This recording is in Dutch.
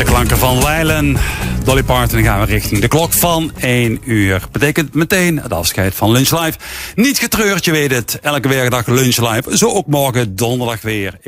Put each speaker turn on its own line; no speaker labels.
de klanken van Weilen, Dolly Parton, gaan we richting de klok van 1 uur. Betekent meteen het afscheid van Lunch Live. Niet getreurd, je weet het. Elke werkdag Lunch Live. Zo ook morgen donderdag weer.